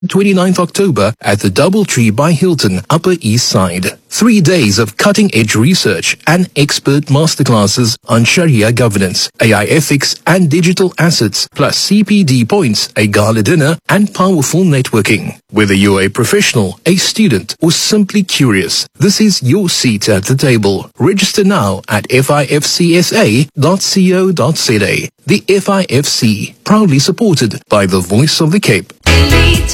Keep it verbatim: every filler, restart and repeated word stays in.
twenty-ninth October at the Doubletree by Hilton, Upper East Side. Three days of cutting-edge research and expert masterclasses on Sharia governance, A I ethics and digital assets, plus C P D points, a gala dinner, and powerful networking. Whether you're a professional, a student, or simply curious, this is your seat at the table. Register now at F I F C S A dot co dot za. The F I F C, proudly supported by the Voice of the Cape.